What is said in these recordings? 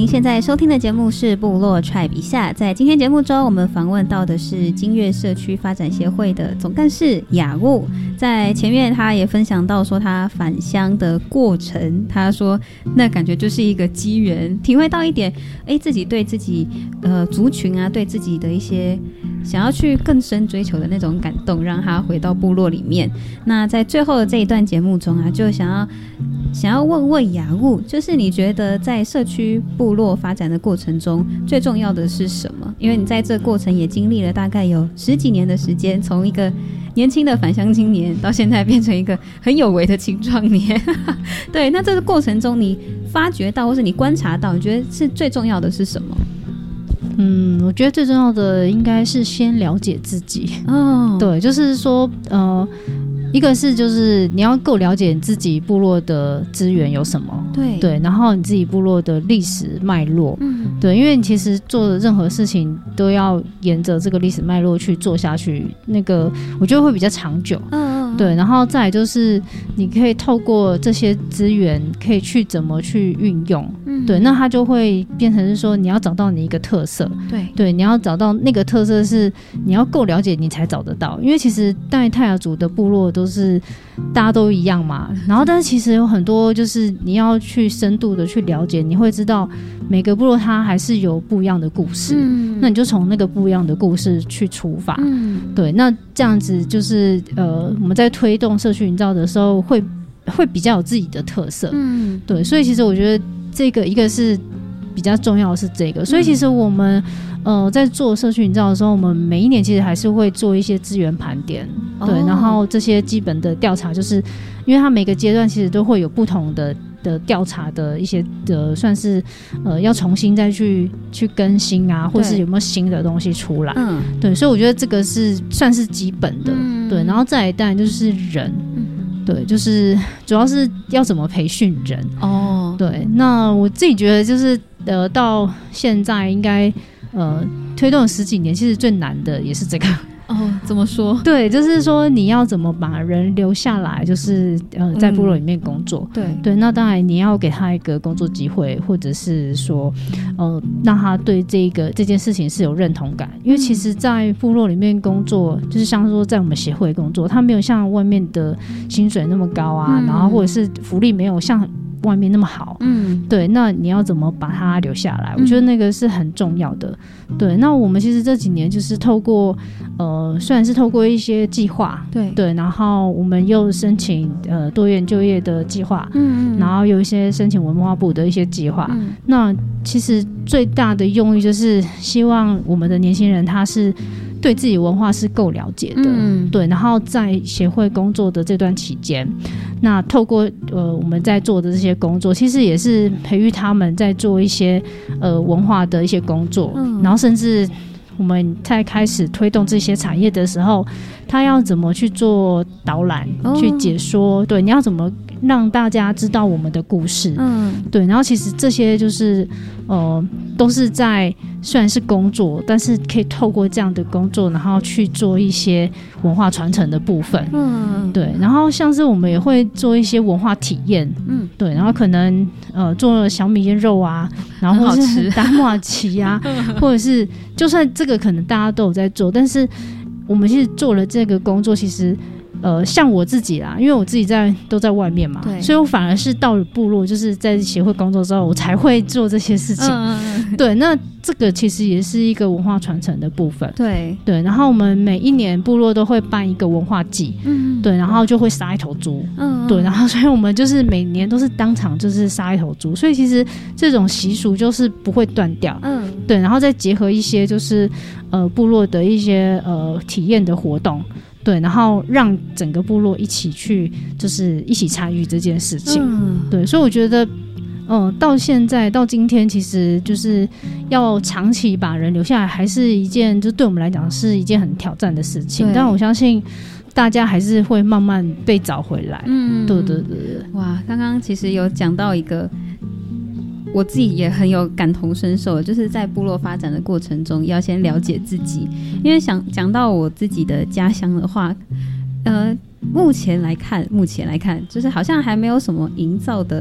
您现在收听的节目是部落 Tribe 一下。在今天节目中，我们访问到的是金岳社区发展协会的总干事雅务。在前面他也分享到说他返乡的过程，他说那感觉就是一个机缘，体会到一点自己对自己族群啊，对自己的一些想要去更深追求的那种感动，让他回到部落里面。那在最后的这一段节目中啊，就想要问问雅务，就是你觉得在社区部落发展的过程中最重要的是什么？因为你在这过程也经历了大概有10几年的时间，从一个年轻的返乡青年到现在变成一个很有为的青壮年对，那这个过程中你发觉到或是你观察到，你觉得是最重要的是什么？ 我觉得最重要的应该是先了解自己。对，就是说一个是就是你要够了解你自己部落的资源有什么，对，然后你自己部落的历史脉络，对，因为你其实做的任何事情都要沿着这个历史脉络去做下去，那个我觉得会比较长久。对，然后再来就是你可以透过这些资源可以去怎么去运用，对，那它就会变成是说你要找到你一个特色，对，你要找到那个特色是你要够了解你才找得到，因为其实在泰雅族的部落都是大家都一样嘛，然后但是其实有很多就是你要去深度的去了解，你会知道每个部落它还是有不一样的故事，那你就从那个不一样的故事去出发，对，那这样子就是我们在推动社区营造的时候会比较有自己的特色，对，所以其实我觉得这个一个是比较重要的是这个，所以其实我们在做社区营造的时候，我们每一年其实还是会做一些资源盘点，对，然后这些基本的调查，就是因为它每个阶段其实都会有不同的调查的一些算是要重新再去更新啊，或是有没有新的东西出来，对，所以我觉得这个是算是基本的，对，然后再来当然就是人，对，就是主要是要怎么培训人，对，那我自己觉得就是到现在应该推动了10几年，其实最难的也是这个。 怎么说？ 对，就是说你要怎么把人留下来，就是在部落里面工作，对，那当然你要给他一个工作机会，或者是说让他对这件事情是有认同感，因为其实在部落里面工作，就是像说在我们协会工作，他没有像外面的薪水那么高啊，然后或者是福利没有像外面那么好，对，那你要怎么把它留下来，我觉得那个是很重要的，对，那我们其实这几年就是透过虽然是透过一些计划，对，然后我们又申请多元就业的计划，然后有一些申请文化部的一些计划，那其实最大的用意就是希望我们的年轻人他是对自己文化是够了解的，对，然后在协会工作的这段期间，那透过我们在做的这些工作，其实也是培育他们在做一些文化的一些工作，然后甚至我们在开始推动这些产业的时候，他要怎么去做导览，去解说，对，你要怎么让大家知道我们的故事，对，然后其实这些就是都是在虽然是工作，但是可以透过这样的工作，然后去做一些文化传承的部分，对，然后像是我们也会做一些文化体验，对，然后可能做小米腌肉啊，然后或是打马奇啊，或者是就算这个可能大家都有在做，但是我们其实做了这个工作，其实像我自己啦，因为我自己都在外面嘛，所以我反而是到了部落，就是在协会工作之后，我才会做这些事情。对，那这个其实也是一个文化传承的部分。对，然后我们每一年部落都会办一个文化祭，对，然后就会杀一头猪，对，然后所以我们就是每年都是当场就是杀一头猪，所以其实这种习俗就是不会断掉。对，然后再结合一些就是部落的一些体验的活动。对，然后让整个部落一起去，就是一起参与这件事情。对，所以我觉得，到现在到今天，其实就是要长期把人留下来，还是一件就对我们来讲是一件很挑战的事情。但我相信大家还是会慢慢被找回来。对。 哇，刚刚其实有讲到一个。我自己也很有感同身受，就是在部落发展的过程中要先了解自己，因为讲到我自己的家乡的话，目前来看就是好像还没有什么营造的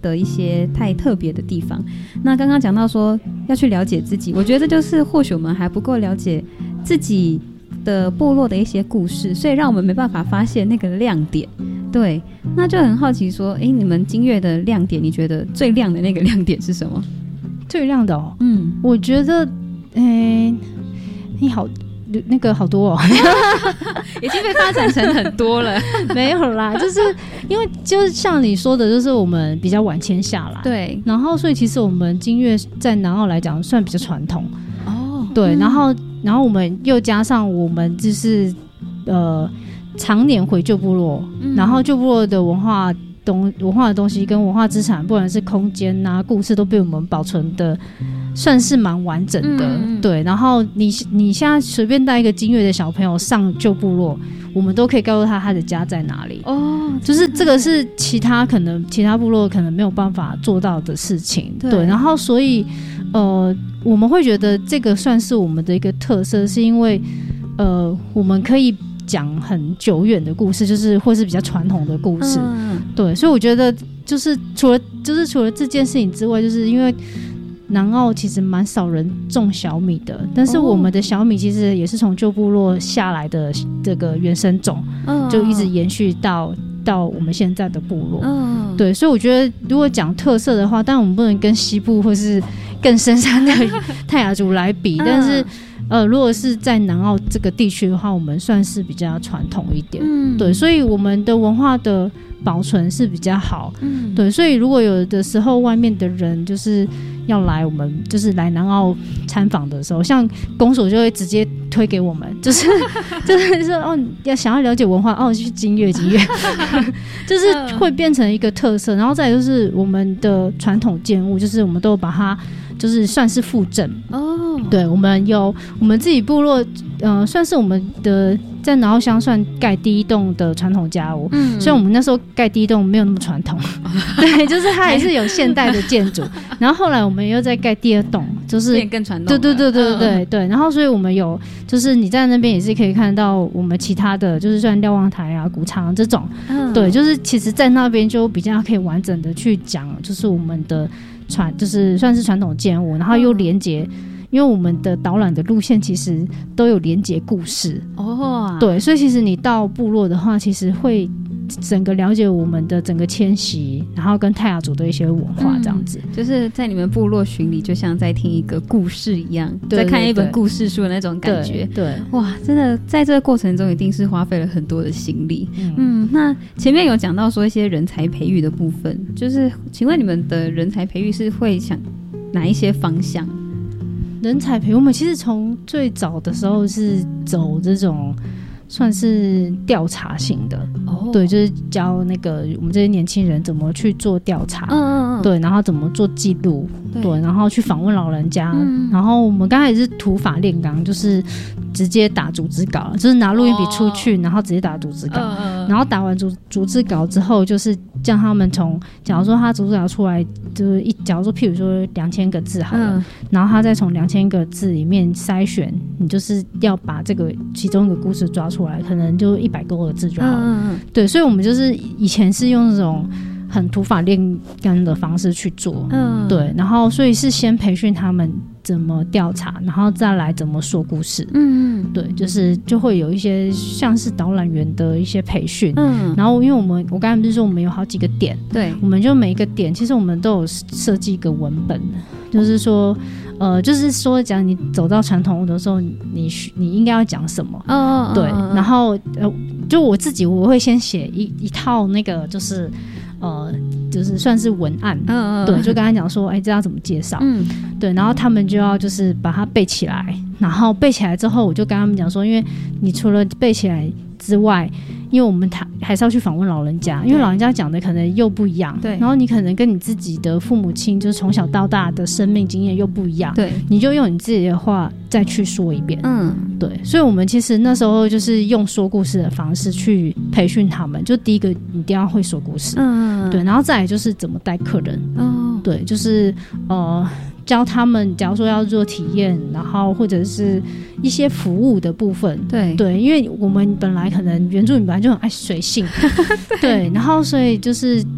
的一些太特别的地方。那刚刚讲到说要去了解自己，我觉得这就是或许我们还不够了解自己的部落的一些故事，所以让我们没办法发现那个亮点。对，那就很好奇说，你们金月的亮点，你觉得最亮的那个亮点是什么？ 最亮的哦，我觉得，你好，那个好多哦， 已经被发展成很多了。 没有啦，就是因为就是像你说的，就是我们比较晚迁下来， 对， 然后所以其实我们金月在南澳来讲算比较传统哦，对，然后我们又加上我们就是常年回旧部落，然后旧部落的文化的东西跟文化资产，不管是空间啊、故事，都被我们保存的算是蛮完整的。对，然后你现在随便带一个金月的小朋友上旧部落，我们都可以告诉他的家在哪里。哦，就是这个是其他部落可能没有办法做到的事情。对，然后所以我们会觉得这个算是我们的一个特色，是因为我们可以讲很久远的故事，就是或是比较传统的故事。对，所以我觉得就是除了这件事情之外，就是因为南澳其实蛮少人种小米的，但是我们的小米其实也是从旧部落下来的这个原生种，就一直延续到我们现在的部落。对，所以我觉得如果讲特色的话，当然我们不能跟西部或是更深山的泰雅族来比，但是如果是在南澳这个地区的话，我们算是比较传统一点。对，所以我们的文化的保存是比较好。对，所以如果有的时候外面的人就是要来我们就是来南澳参访的时候，像公所就会直接推给我们，就是说想要了解文化去金月就是会变成一个特色。然后再来就是我们的传统建物，就是我们都把它就是算是复振。对，我们自己部落算是我们的在南澳乡算盖第一栋的传统家屋。所以我们那时候盖第一栋没有那么传统。对，就是它还是有现代的建筑。然后后来我们又再盖第二栋，就是变更传统。 对。然后所以我们有就是你在那边也是可以看到我们其他的就是像瞭望台啊、谷场这种。对，就是其实在那边就比较可以完整的去讲，就是我们的就是算是传统建物，然后又连结。因为我们的导览的路线其实都有连结故事。对，所以其实你到部落的话，其实会整个了解我们的整个迁徙，然后跟泰雅族的一些文化这样子。 就是在你们部落巡礼，就像在听一个故事一样，在看一本故事书的那种感觉。 对， 哇，真的在这个过程中一定是花费了很多的心力。那前面有讲到说一些人才培育的部分，就是请问你们的人才培育是会想哪一些方向？ 人才培育，我们其实从最早的时候是走这种算是调查型的。对，就是教那个我们这些年轻人怎么去做调查。对，然后怎么做记录。对，然后去访问老人家。然后我们刚才也是土法炼钢，就是直接打组织稿，就是拿录音笔出去，然后直接打组织稿。然后打完组织稿之后，就是叫他们假如说他组织稿出来就是假如说譬如说2000个字好了，然后他再从2000个字里面筛选，你就是要把这个其中一个故事抓出来，可能就100多个字就好了。对，所以我们就是以前是用这种很土法炼钢的方式去做。对，然后所以是先培训他们怎么调查，然后再来怎么说故事。对，就会有一些像是导览员的一些培训。然后因为我刚才不是说我们有好几个点， 对， 我们就每一个点其实我们都有设计一个文本，就是说讲你走到传统屋的时候，你应该要讲什么。对，然后就我会先写一套那个就是算是文案。对，就跟他讲说这要怎么介绍。对，然后他们就要就是把它背起来，然后背起来之后我就跟他们讲说，因为你除了背起来之外，因为我们还是要去访问老人家，因为老人家讲的可能又不一样。对，然后你可能跟你自己的父母亲就是从小到大的生命经验又不一样。对，你就用你自己的话再去说一遍。对，所以我们其实那时候就是用说故事的方式去培训他们，就第一个你一定要会说故事。对，然后再来就是怎么带客人。对，就是教他们假如说要做体验，然后或者是一些服务的部分。对，因为我们本来可能原住民本来就很爱随性。对，然后所以就是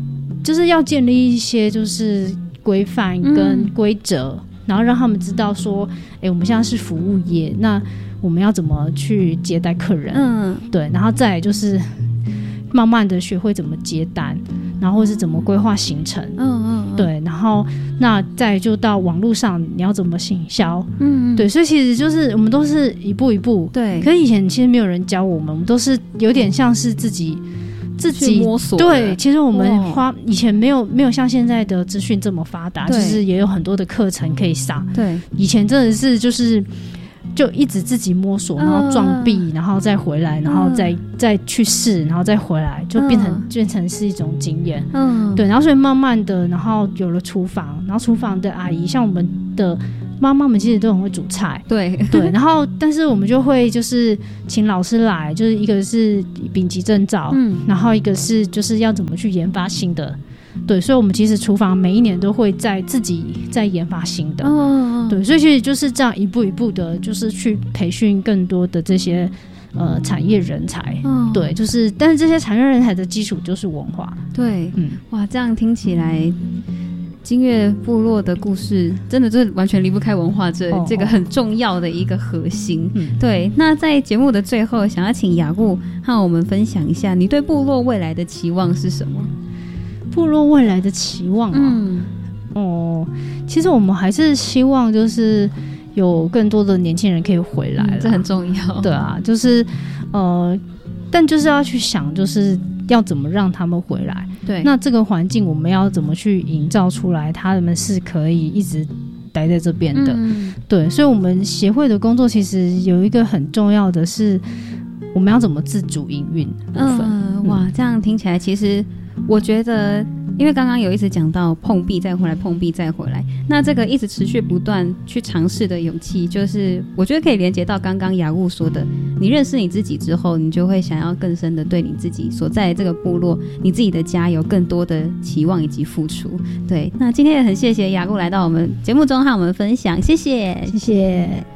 就是要建立一些就是规范跟规则，然后让他们知道说，我们现在是服务业，那我们要怎么去接待客人，对，然后再来就是慢慢的学会怎么接单，然后或是怎么规划行程，对，然后那再就到网络上你要怎么行销，对，所以其实就是我们都是一步一步，对，可是以前其实没有人教我们都是有点像是自己摸索， 对，其实我们以前没有像现在的资讯这么发达，就是也有很多的课程可以上，对，以前真的是就一直自己摸索，然后撞壁，然后再回来，然后再去试，然后再回来，就变成是一种经验。对，然后所以慢慢的，然后有了厨房，然后厨房的阿姨，像我们的妈妈们其实都很会煮菜，对，然后但是我们就会就是请老师来，就是一个是丙级证照，然后一个是就是要怎么去研发新的。对，所以我们其实厨房每一年都会自己在研发新的，对，所以其实就是这样一步一步的，就是去培训更多的这些产业人才，对，就是但是这些产业人才的基础就是文化， 对，哇，这样听起来金岳部落的故事真的是完全离不开文化这个很重要的一个核心，对。那在节目的最后，想要请雅固和我们分享一下你对部落未来的期望是什么？ 部落未来的期望其实我们还是希望就是有更多的年轻人可以回来， 这很重要。 对啊，就是但就是要去想，就是要怎么让他们回来。对，那这个环境我们要怎么去营造出来，他们是可以一直待在这边的。对，所以我们协会的工作其实有一个很重要的是，我们要怎么自主营运部分。 哇，这样听起来其实我觉得，因为刚刚有一直讲到碰壁再回来，碰壁再回来，那这个一直持续不断去尝试的勇气，就是我觉得可以连接到刚刚雅固说的，你认识你自己之后，你就会想要更深的对你自己所在的这个部落，你自己的家有更多的期望以及付出。对，那今天也很谢谢雅固来到我们节目中和我们分享，谢谢， 谢谢。